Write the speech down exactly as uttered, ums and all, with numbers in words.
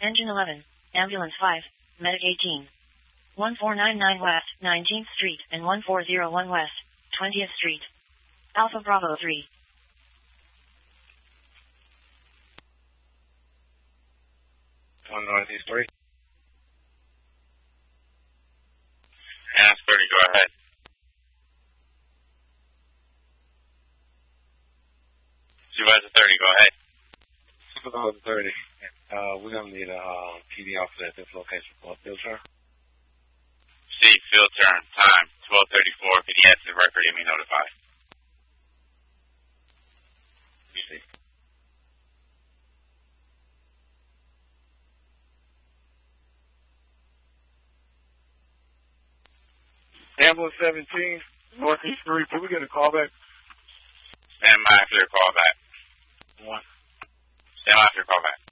Engine eleven, Ambulance five, Medic eighteen. one four nine nine West, nineteenth Street, and one four zero one West, twentieth Street. Alpha Bravo three. one Northeast three. Hands thirty, go ahead. Supervisor thirty, go ahead. Supervisor thirty. Uh, we're going to need a uh, P D officer at this location for a field turn. C, field turn, time, twelve thirty-four, P D active record, give me notified. You see. Ambulance seventeen, Northeast three, can we get a call back? Stand by for your call back. One. Stand by for your call back.